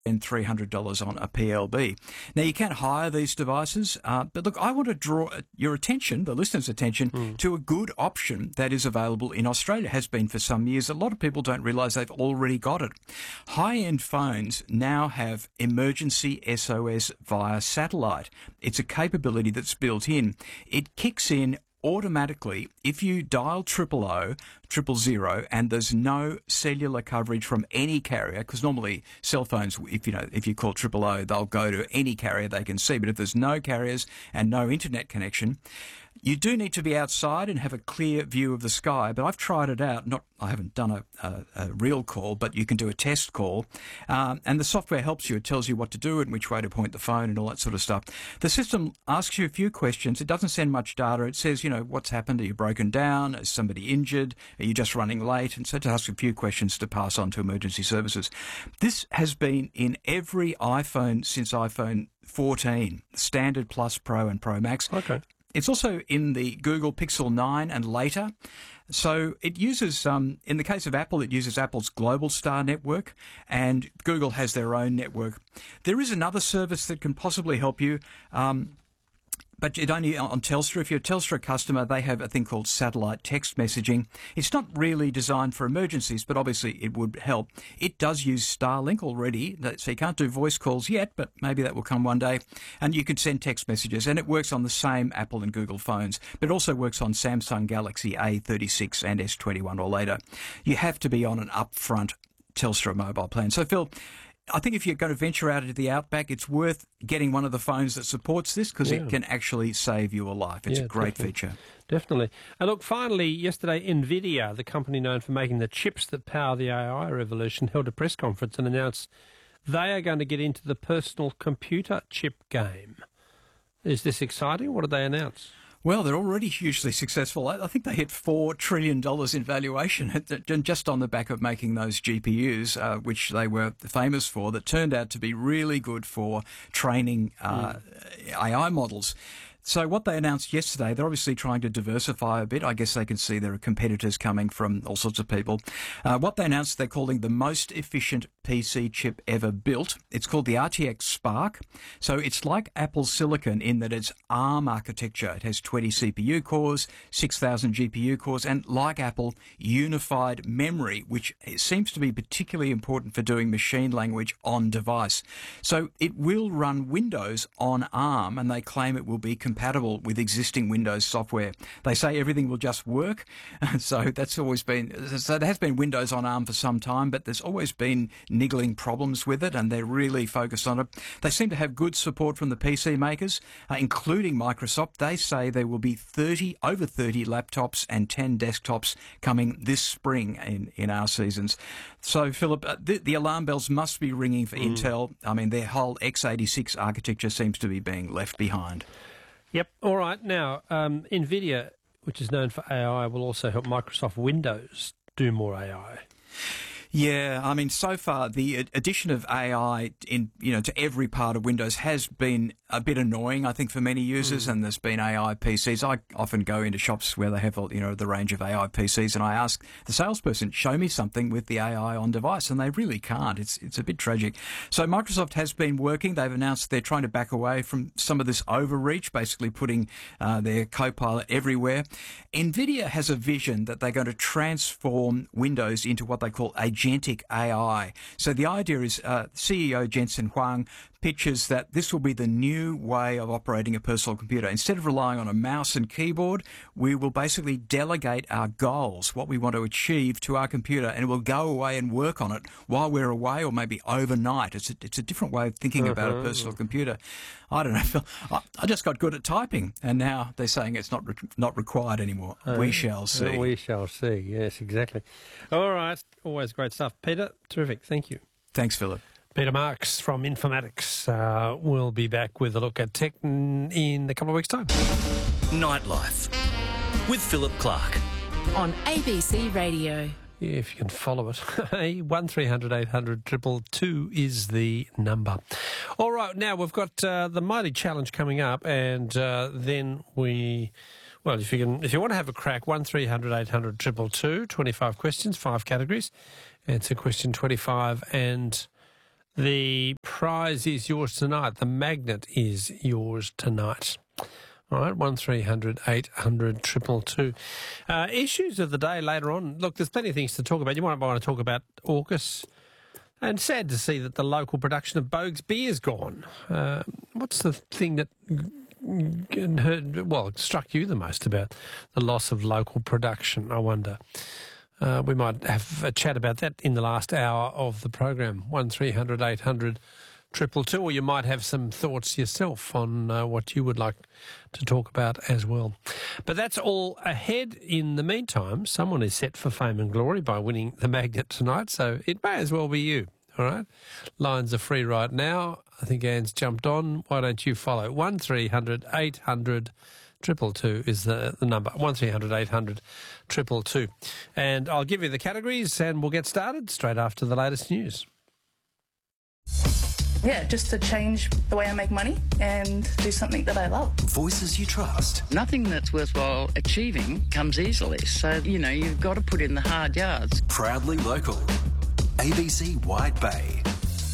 and $300 on a PLB. Now, you can hire these devices, but look, I want to draw your attention, the listeners' attention, to a good option that is available in Australia, has been for some years. A lot of people don't realise they've already got it. High-end phones now have emergency SOS via satellite. It's a capability that's built in. It kicks in automatically if you dial 000 and there's no cellular coverage from any carrier, because normally cell phones, if you call 000, they'll go to any carrier they can see. But if there's no carriers and no internet connection, you do need to be outside and have a clear view of the sky. But I've tried it out. I haven't done a real call, but you can do a test call. And the software helps you. It tells you what to do and which way to point the phone and all that sort of stuff. The system asks you a few questions. It doesn't send much data. It says, what's happened? Are you broken down? Is somebody injured? Are you just running late? And so it asks a few questions to pass on to emergency services. This has been in every iPhone since iPhone 14, Standard, Plus, Pro and Pro Max. Okay. It's also in the Google Pixel 9 and later. So it uses, in the case of Apple, it uses Apple's Global Star network, and Google has their own network. There is another service that can possibly help you, but it only on Telstra. If you're a Telstra customer, they have a thing called satellite text messaging. It's not really designed for emergencies, but obviously it would help. It does use Starlink already, so you can't do voice calls yet, but maybe that will come one day. And you can send text messages, and it works on the same Apple and Google phones, but it also works on Samsung Galaxy A36 and S21 or later. You have to be on an upfront Telstra mobile plan. So, Phil, I think if you're going to venture out into the outback, it's worth getting one of the phones that supports this, because it can actually save you a life. It's a great feature. Definitely. And look, finally, yesterday, NVIDIA, the company known for making the chips that power the AI revolution, held a press conference and announced they are going to get into the personal computer chip game. Is this exciting? What did they announce? Well, they're already hugely successful. I think they hit $4 trillion in valuation just on the back of making those GPUs, which they were famous for, that turned out to be really good for training AI models. So what they announced yesterday, they're obviously trying to diversify a bit. I guess they can see there are competitors coming from all sorts of people. What they announced, they're calling the most efficient PC chip ever built. It's called the RTX Spark. So it's like Apple Silicon in that it's ARM architecture. It has 20 CPU cores, 6,000 GPU cores, and like Apple, unified memory, which seems to be particularly important for doing machine language on device. So it will run Windows on ARM, and they claim it will be compatible with existing Windows software. They say everything will just work. So that's always been, so there has been Windows on ARM for some time, but there's always been niggling problems with it, and they're really focused on it. They seem to have good support from the PC makers, including Microsoft. They say there will be over 30 laptops and 10 desktops coming this spring in our seasons. So, Philip, the alarm bells must be ringing for Intel. I mean, their whole x86 architecture seems to be being left behind. Yep. All right. Now, NVIDIA, which is known for AI, will also help Microsoft Windows do more AI. Yeah, I mean, so far the addition of AI to every part of Windows has been a bit annoying, I think, for many users. And there's been AI PCs. I often go into shops where they have the range of AI PCs, and I ask the salesperson, "Show me something with the AI on device," and they really can't. It's a bit tragic. So Microsoft has been working. They've announced they're trying to back away from some of this overreach, basically putting their Copilot everywhere. NVIDIA has a vision that they're going to transform Windows into what they call agentic AI. So the idea is CEO Jensen Huang pictures that this will be the new way of operating a personal computer. Instead of relying on a mouse and keyboard, we will basically delegate our goals, what we want to achieve, to our computer, and we'll go away and work on it while we're away, or maybe overnight. It's a different way of thinking about a personal computer. I don't know. I just got good at typing, and now they're saying it's not required anymore. We shall see. We shall see. Yes, exactly. All right. Always great stuff. Peter, terrific. Thank you. Thanks, Philip. Peter Marks from Informatics will be back with a look at tech in a couple of weeks' time. Nightlife with Philip Clark on ABC Radio. Yeah, if you can follow it. 1300 800 222 is the number. All right, now we've got the Mighty Challenge coming up, and then we... Well, if you want to have a crack, 1300 800 222, 25 questions, 5 categories. Answer question 25 and The prize is yours tonight. The magnet is yours tonight. All right, 1300 800 222. Issues of the day later on. Look, there's plenty of things to talk about. You might want to talk about AUKUS. And sad to see that the local production of Boag's beer's gone. What's the thing that struck you the most about the loss of local production, I wonder? We might have a chat about that in the last hour of the program, 1300 800 222, or you might have some thoughts yourself on what you would like to talk about as well. But that's all ahead. In the meantime, someone is set for fame and glory by winning the magnet tonight, so it may as well be you, all right? Lines are free right now. I think Anne's jumped on. Why don't you follow? 1300 800 222 is the number, 1300 800 222. And I'll give you the categories and we'll get started straight after the latest news. Yeah, just to change the way I make money and do something that I love. Voices you trust. Nothing that's worthwhile achieving comes easily. So, you've got to put in the hard yards. Proudly local. ABC Wide Bay.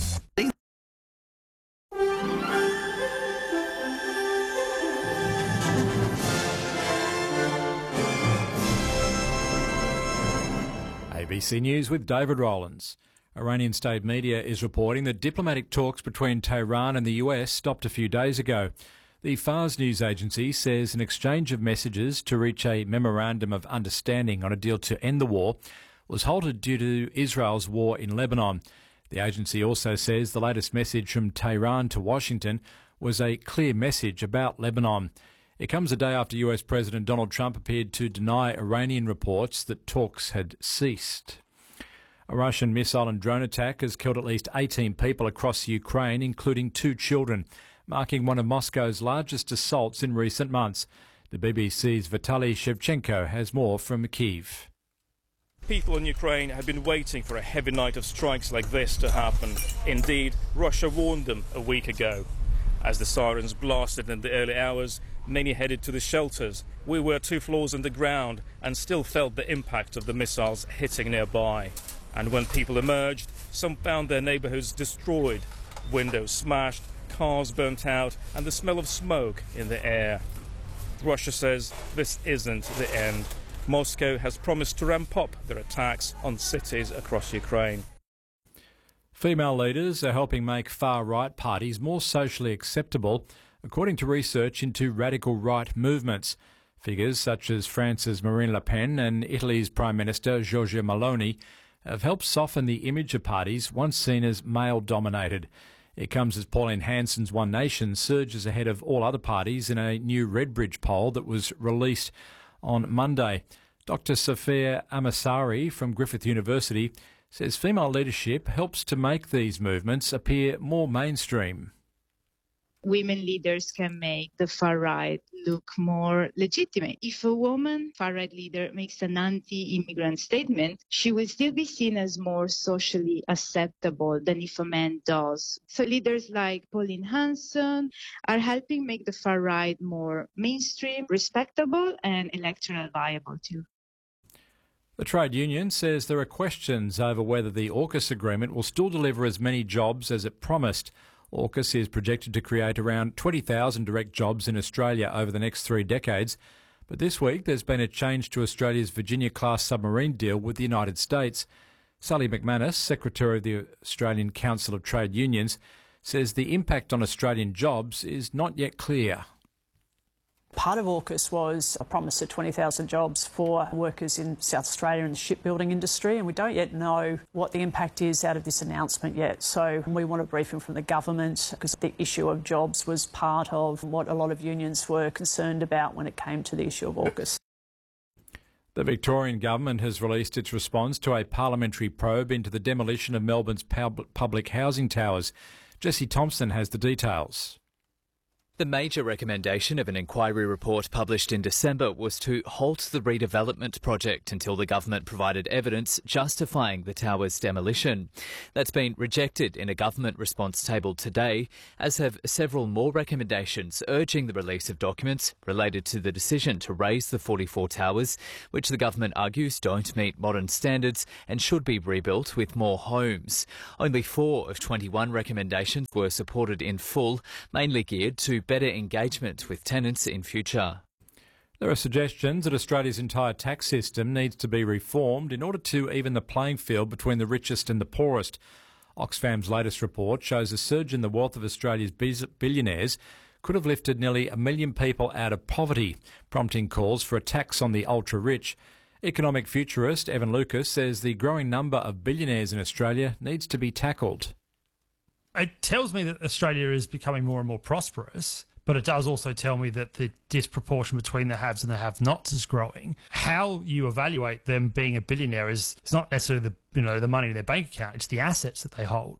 ABC News with David Rowlands. Iranian state media is reporting that diplomatic talks between Tehran and the US stopped a few days ago. The Fars news agency says an exchange of messages to reach a memorandum of understanding on a deal to end the war was halted due to Israel's war in Lebanon. The agency also says the latest message from Tehran to Washington was a clear message about Lebanon. It comes a day after US President Donald Trump appeared to deny Iranian reports that talks had ceased. A Russian missile and drone attack has killed at least 18 people across Ukraine, including 2 children, marking one of Moscow's largest assaults in recent months. The BBC's Vitaly Shevchenko has more from Kyiv. People in Ukraine have been waiting for a heavy night of strikes like this to happen. Indeed, Russia warned them a week ago. As the sirens blasted in the early hours, many headed to the shelters. We were 2 floors underground and still felt the impact of the missiles hitting nearby. And when people emerged, some found their neighbourhoods destroyed, windows smashed, cars burnt out, and the smell of smoke in the air. Russia says this isn't the end. Moscow has promised to ramp up their attacks on cities across Ukraine. Female leaders are helping make far-right parties more socially acceptable, according to research into radical right movements. Figures such as France's Marine Le Pen and Italy's Prime Minister Giorgia Meloni have helped soften the image of parties once seen as male-dominated. It comes as Pauline Hanson's One Nation surges ahead of all other parties in a new Redbridge poll that was released on Monday. Dr. Sophia Amasari from Griffith University says female leadership helps to make these movements appear more mainstream. Women leaders can make the far right look more legitimate. If a woman far right leader makes an anti-immigrant statement, she will still be seen as more socially acceptable than if a man does. So leaders like Pauline Hanson are helping make the far right more mainstream, respectable, and electoral viable too. The trade union says there are questions over whether the AUKUS agreement will still deliver as many jobs as it promised. AUKUS is projected to create around 20,000 direct jobs in Australia over the next 3 decades. But this week there's been a change to Australia's Virginia-class submarine deal with the United States. Sally McManus, Secretary of the Australian Council of Trade Unions, says the impact on Australian jobs is not yet clear. Part of AUKUS was a promise of 20,000 jobs for workers in South Australia in the shipbuilding industry, and we don't yet know what the impact is out of this announcement yet. So we want a briefing from the government because the issue of jobs was part of what a lot of unions were concerned about when it came to the issue of AUKUS. The Victorian government has released its response to a parliamentary probe into the demolition of Melbourne's public housing towers. Jesse Thompson has the details. The major recommendation of an inquiry report published in December was to halt the redevelopment project until the government provided evidence justifying the tower's demolition. That's been rejected in a government response tabled today, as have several more recommendations urging the release of documents related to the decision to raise the 44 towers, which the government argues don't meet modern standards and should be rebuilt with more homes. Only 4 of 21 recommendations were supported in full, mainly geared to better engagement with tenants in future. There are suggestions that Australia's entire tax system needs to be reformed in order to even the playing field between the richest and the poorest. Oxfam's latest report shows a surge in the wealth of Australia's billionaires could have lifted nearly 1 million people out of poverty, prompting calls for a tax on the ultra-rich. Economic futurist Evan Lucas says the growing number of billionaires in Australia needs to be tackled. It tells me that Australia is becoming more and more prosperous, but it does also tell me that the disproportion between the haves and the have-nots is growing. How you evaluate them being a billionaire is not necessarily the money in their bank account, it's the assets that they hold.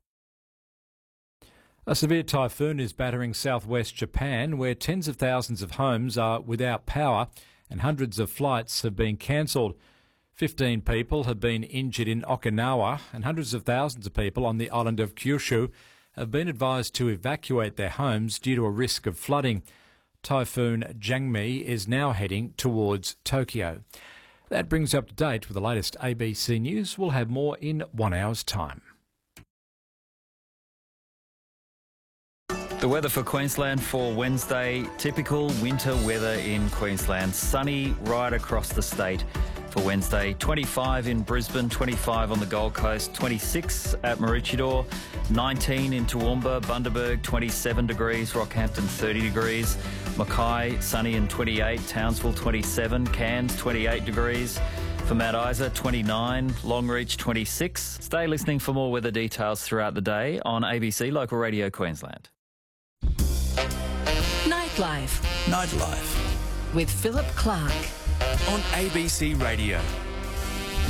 A severe typhoon is battering southwest Japan, where tens of thousands of homes are without power and hundreds of flights have been cancelled. 15 people have been injured in Okinawa, and hundreds of thousands of people on the island of Kyushu have been advised to evacuate their homes due to a risk of flooding. Typhoon Jangmi is now heading towards Tokyo. That brings you up to date with the latest ABC News. We'll have more in 1 hour's time. The weather for Queensland for Wednesday, typical winter weather in Queensland. Sunny right across the state for Wednesday. 25 in Brisbane, 25 on the Gold Coast, 26 at Maroochydore, 19 in Toowoomba, Bundaberg, 27 degrees, Rockhampton 30 degrees, Mackay sunny and 28, Townsville 27, Cairns 28 degrees. For Mount Isa, 29, Longreach 26. Stay listening for more weather details throughout the day on ABC Local Radio Queensland. Nightlife Nightlife with Philip Clark on ABC Radio.